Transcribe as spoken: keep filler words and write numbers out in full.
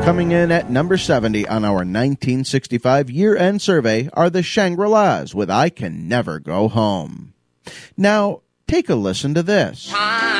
Coming in at number seventy on our nineteen sixty-five year-end survey are the Shangri-Las with I Can Never Go Home. Now, take a listen to this.